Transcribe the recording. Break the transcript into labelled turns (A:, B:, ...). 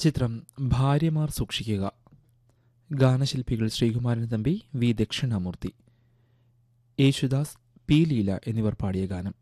A: ചിത്രം ഭാര്യമാർ സൂക്ഷിക്കുക. ഗാനശില്പികൾ ശ്രീകുമാരൻ തമ്പി, വി ദക്ഷിണാമൂർത്തി, യേശുദാസ്, പി ലീല എന്നിവർ പാടിയ ഗാനം.